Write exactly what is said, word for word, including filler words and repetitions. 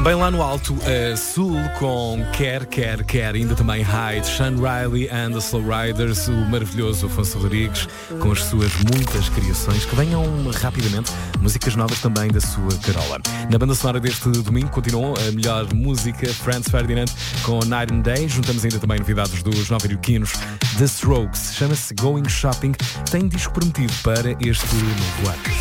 Bem lá no alto, a Sul com Quer, Quer, Quer, ainda também Hyde, Sean Riley and the Slow Riders, o maravilhoso Afonso Rodrigues, com as suas muitas criações, que venham rapidamente, músicas novas também da sua Carola. Na banda sonora deste domingo continuou a melhor música, Franz Ferdinand com Night and Day, juntamos ainda também novidades dos nova-iorquinos The Strokes, chama-se Going Shopping, tem disco prometido para este novo ano.